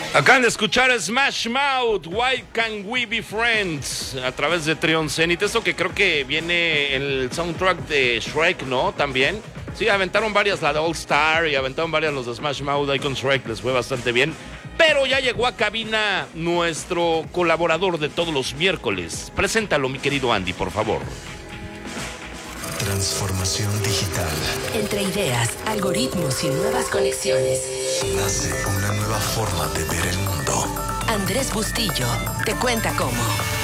Acaban de escuchar Smash Mouth, Why Can't We Be Friends, a través de Trion Zenith. Esto que creo que viene en el soundtrack de Shrek, ¿no? También. Sí, aventaron varias, la de All Star, y aventaron varias los de Smash Mouth, ahí con Shrek, les fue bastante bien. Pero ya llegó a cabina nuestro colaborador de todos los miércoles. Preséntalo, mi querido Andy, por favor. Transformación digital. Entre ideas, algoritmos y nuevas conexiones. Nace una nueva forma de ver el mundo. Andrés Bustillo te cuenta cómo.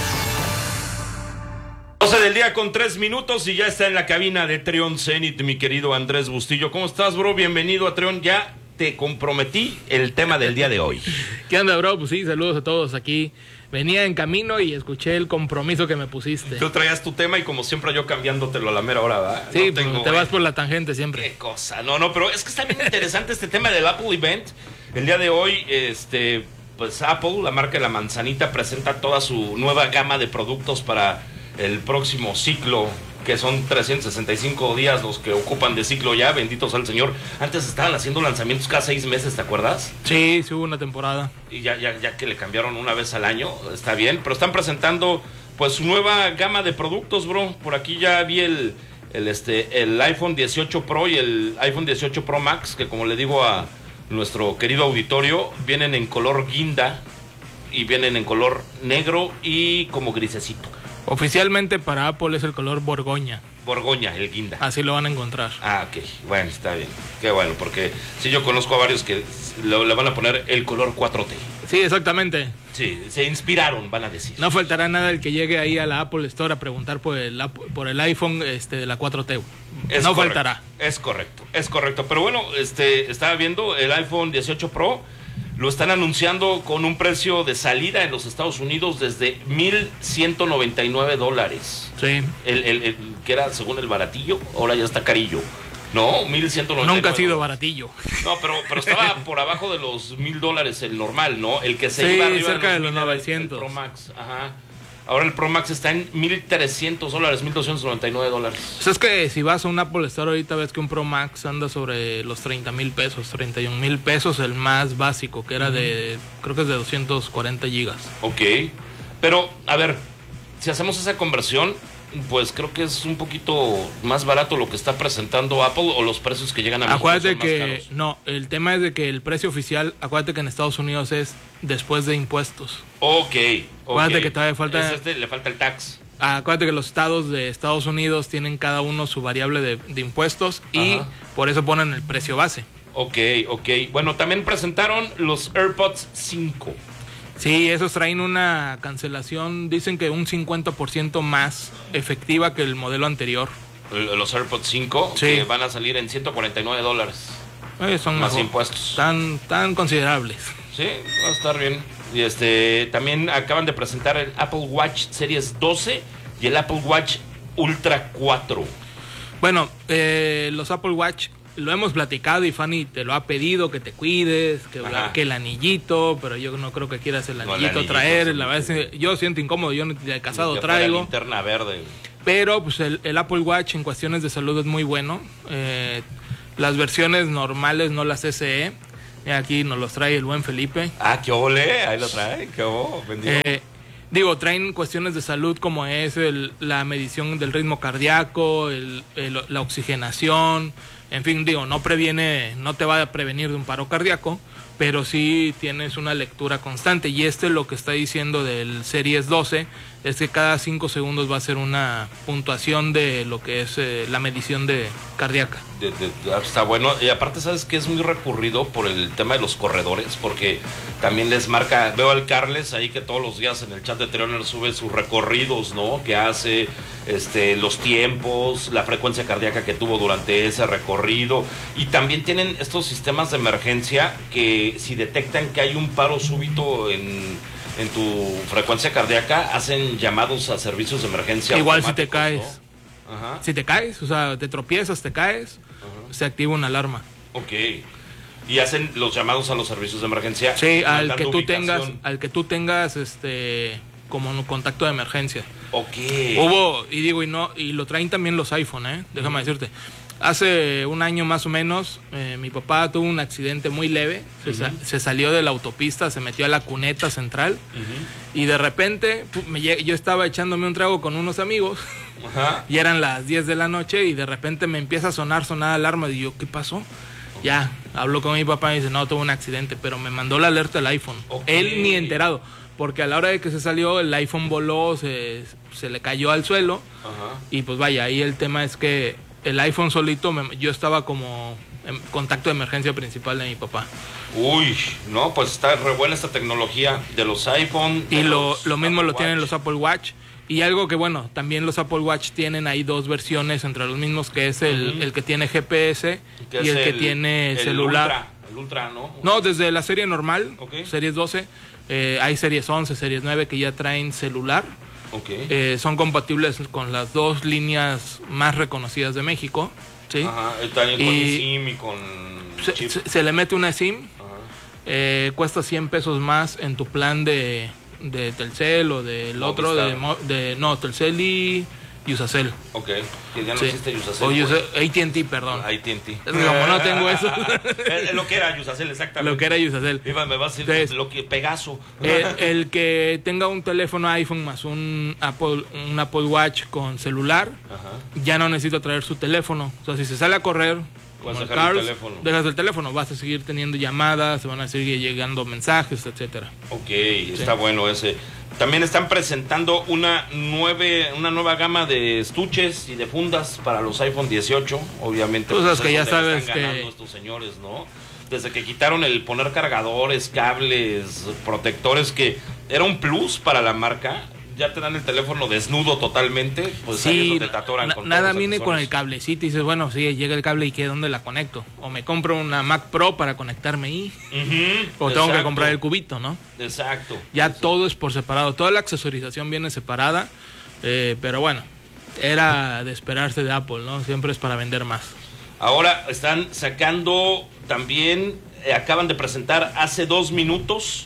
12 del día con 3 minutos y ya está en la cabina de Trion Zenith, mi querido Andrés Bustillo. ¿Cómo estás, bro? Bienvenido a Trion. Ya te comprometí el tema del día de hoy. ¿Qué onda, bro? Pues sí, saludos a todos aquí. Venía en camino y escuché el compromiso que me pusiste. Tú traías tu tema y como siempre yo cambiándotelo a la mera hora, ¿verdad? Sí, no tengo, te vas por la tangente siempre. Qué cosa. No, pero es que está bien interesante este tema del Apple Event. El día de hoy, pues Apple, la marca de la manzanita, presenta toda su nueva gama de productos para el próximo ciclo, que son 365 días los que ocupan de ciclo ya, bendito sea el Señor. Antes estaban haciendo lanzamientos cada 6 meses, ¿te acuerdas? Sí, hubo una temporada. Y ya que le cambiaron una vez al año, está bien, pero están presentando pues su nueva gama de productos, bro. Por aquí ya vi el iPhone 18 Pro y el iPhone 18 Pro Max, que como le digo a nuestro querido auditorio, vienen en color guinda y vienen en color negro y como grisecito. Oficialmente para Apple es el color Borgoña. Borgoña, el guinda. Así lo van a encontrar. Ah, ok. Bueno, está bien. Qué bueno, porque sí, yo conozco a varios que le van a poner el color 4T. Sí, exactamente. Sí, se inspiraron, van a decir. No faltará nada el que llegue ahí a la Apple Store a preguntar por el iPhone de la 4T. No faltará. Es correcto. Pero bueno, estaba viendo el iPhone 18 Pro. Lo están anunciando con un precio de salida en los Estados Unidos desde $1,199. Sí. El que era según el baratillo, ahora ya está carillo. No, $1,199. Nunca ha sido baratillo. No, pero estaba por abajo de los $1,000 el normal, ¿no? El que se iba arriba cerca de los 900. El Pro Max, ajá. Ahora el Pro Max está en $1,300, $1,299. Pues es que si vas a un Apple Store ahorita ves que un Pro Max anda sobre los 30,000 pesos, 31,000 pesos, el más básico, que era creo que es de 240 gigas. Ok, pero a ver, si hacemos esa conversión, pues creo que es un poquito más barato lo que está presentando Apple o los precios que llegan a México. Acuérdate que, no, el tema es de que el precio oficial, acuérdate que en Estados Unidos es después de impuestos. Ok. Acuérdate que todavía falta... le falta el tax. Acuérdate que los estados de Estados Unidos tienen cada uno su variable de impuestos y por eso ponen el precio base. Ok. Bueno, también presentaron los AirPods 5. Sí, esos traen una cancelación, dicen que un 50% más efectiva que el modelo anterior. Los AirPods 5, sí, que van a salir en $149. Son más impuestos. Tan considerables. Sí, va a estar bien. Y también acaban de presentar el Apple Watch Series 12 y el Apple Watch Ultra 4. Bueno, los Apple Watch lo hemos platicado y Fanny te lo ha pedido, que te cuides, que el anillito, pero yo no creo que quieras el anillito traer. Sí. La verdad es que yo siento incómodo, yo de casado traigo. La linterna verde. Pero pues el Apple Watch en cuestiones de salud es muy bueno. Las versiones normales, no las SE. Aquí nos los trae el buen Felipe. Ah, qué ole, ahí lo trae, qué bendigo. Traen cuestiones de salud como es la medición del ritmo cardíaco, la oxigenación. En fin, no te va a prevenir de un paro cardíaco, pero sí tienes una lectura constante. Y lo que está diciendo del Series 12 es que cada 5 segundos va a ser una puntuación de lo que es la medición de cardíaca. Está bueno. Y aparte, ¿sabes que es muy recurrido por el tema de los corredores? Porque también les marca, veo al Carles ahí que todos los días en el chat de Treoner sube sus recorridos, ¿no? Que hace, los tiempos, la frecuencia cardíaca que tuvo durante ese recorrido. Y también tienen estos sistemas de emergencia que si detectan que hay un paro súbito en tu frecuencia cardíaca, hacen llamados a servicios de emergencia. Igual si te caes, ¿no? Ajá. Si te caes, o sea, te tropiezas, te caes, se activa una alarma. Ok. Y hacen los llamados a los servicios de emergencia. Sí, al que tú tengas como un contacto de emergencia. Ok. Hubo, y lo traen también los iPhone, déjame decirte. Hace un año más o menos, mi papá tuvo un accidente muy leve, se salió de la autopista, se metió a la cuneta central y de repente yo estaba echándome un trago con unos amigos y eran las 10 de la noche y de repente me empieza a sonar alarma y yo, ¿qué pasó? Ya, habló con mi papá y dice, no, tuvo un accidente, pero me mandó la alerta del iPhone. Él ni enterado, porque a la hora de que se salió el iPhone voló, se le cayó al suelo y pues vaya, ahí el tema es que el iPhone solito, yo estaba como en contacto de emergencia principal de mi papá. Uy, no, pues está re buena esta tecnología de los iPhone. Y lo mismo lo tienen los Apple Watch. Y algo que bueno, también los Apple Watch tienen ahí dos versiones entre los mismos, que es el que tiene GPS y el que tiene celular. El Ultra, ¿no? No, desde la serie normal, series 12, hay series 11, series 9 que ya traen celular. Son compatibles con las dos líneas más reconocidas de México. ¿Sí? Ajá, también con SIM y con chip. Se le mete una SIM, cuesta 100 pesos más en tu plan de Telcel o del otro, no, Telcel y Usacell. Ok, que ya no existe Usacell. O AT&T, perdón. AT&T. Es que como no tengo eso. Es lo que era Usacell, exactamente. Lo que era Usacell. Me vas a decir entonces, lo que Pegaso. El que tenga un teléfono iPhone más un Apple Watch con celular, ya no necesita traer su teléfono. O sea, si se sale a correr, vas a dejar el teléfono. Dejas el teléfono, vas a seguir teniendo llamadas, se van a seguir llegando mensajes, etcétera. Ok, está bueno ese. También están presentando una nueva gama de estuches y de fundas para los iPhone 18, obviamente. Pues que ya sabes están ganando estos señores, ¿no? Desde que quitaron el poner cargadores, cables, protectores, que era un plus para la marca, ya te dan el teléfono desnudo totalmente, pues sí, ahí es donde te atoran con nada viene con el cablecito y dices, bueno, sí, llega el cable y ¿qué? ¿Dónde la conecto? O me compro una Mac Pro para conectarme ahí, o tengo que comprar el cubito, ¿no? Exacto. Ya todo es por separado, toda la accesorización viene separada, pero bueno, era de esperarse de Apple, ¿no? Siempre es para vender más. Ahora están sacando también, acaban de presentar hace 2 minutos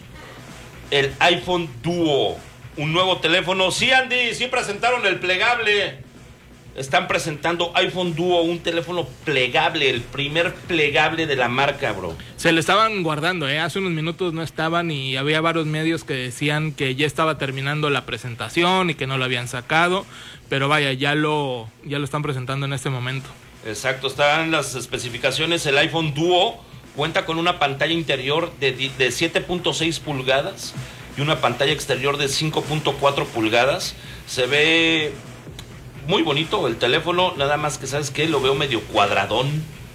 el iPhone Duo. Un nuevo teléfono. Sí, Andy, sí presentaron el plegable. Están presentando iPhone Duo, un teléfono plegable, el primer plegable de la marca, bro. Se le estaban guardando, hace unos minutos no estaban y había varios medios que decían que ya estaba terminando la presentación y que no lo habían sacado, pero vaya, ya lo están presentando en este momento. Exacto, están las especificaciones. El iPhone Duo cuenta con una pantalla interior de 7.6 pulgadas y una pantalla exterior de 5.4 pulgadas. Se ve muy bonito el teléfono, nada más que, ¿sabes qué? Lo veo medio cuadradón.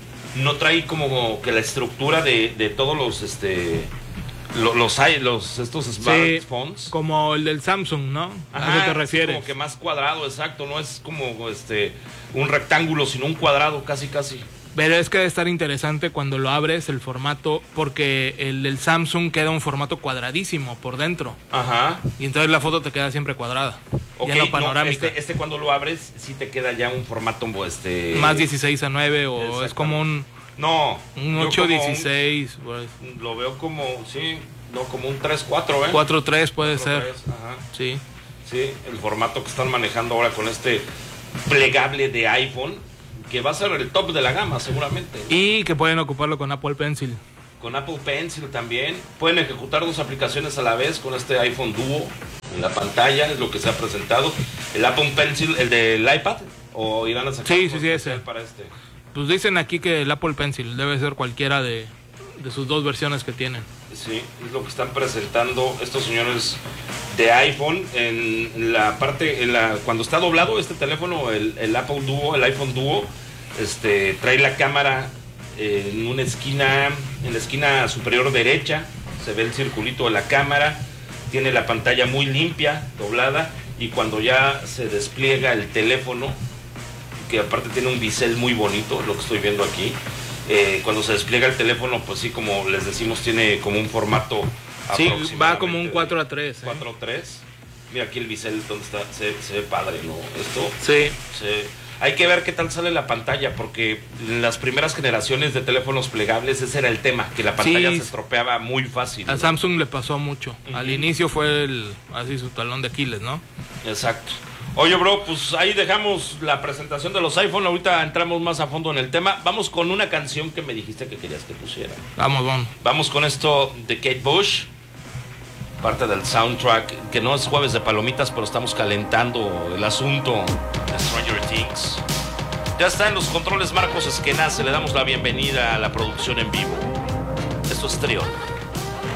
No trae como que la estructura de todos los estos smartphones. Sí, como el del Samsung, ¿no? Ajá, ¿a qué te refieres? Como que más cuadrado, exacto. No es como un rectángulo, sino un cuadrado, casi. Pero es que debe estar interesante cuando lo abres el formato, porque el del Samsung queda un formato cuadradísimo por dentro. Ajá. Y entonces la foto te queda siempre cuadrada. Okay, ya no panorámica. No, cuando lo abres, sí te queda ya un formato más 16:9 o es como un 8:16. Pues. Lo veo como, sí, no, como un 3:4, 4:3 puede ser. Ajá. Sí. Sí, el formato que están manejando ahora con este plegable de iPhone, que va a ser el top de la gama seguramente, ¿no? Y que pueden ocuparlo con Apple Pencil. Con Apple Pencil también. Pueden ejecutar 2 aplicaciones a la vez con este iPhone Duo en la pantalla, es lo que se ha presentado. El Apple Pencil, el del iPad, o irán a sacar sí, ese. Para este. Pues dicen aquí que el Apple Pencil debe ser cualquiera de sus 2 versiones que tienen. Sí, es lo que están presentando estos señores de iPhone en la parte, cuando está doblado este teléfono, el Apple Duo, el iPhone Duo, trae la cámara en la esquina superior derecha, se ve el circulito de la cámara, tiene la pantalla muy limpia, doblada, y cuando ya se despliega el teléfono, que aparte tiene un bisel muy bonito, lo que estoy viendo aquí, cuando se despliega el teléfono, pues sí, como les decimos, tiene como un formato aproximadamente. Sí, va como un 4:3. 4:3. Mira aquí el bisel donde está, se ve padre, ¿no? Esto. Sí. Hay que ver qué tal sale la pantalla, porque en las primeras generaciones de teléfonos plegables ese era el tema, que la pantalla se estropeaba muy fácil. A Samsung le pasó mucho. Al inicio fue así su talón de Aquiles, ¿no? Exacto. Oye, bro, pues ahí dejamos la presentación de los iPhone. Ahorita entramos más a fondo en el tema. Vamos con una canción que me dijiste que querías que pusiera. Vamos. Vamos con esto de Kate Bush, parte del soundtrack, que no es jueves de palomitas, pero estamos calentando el asunto de Stranger Things. Ya está en los controles Marcos Esquenazi, le damos la bienvenida a la producción en vivo. Esto es Trión.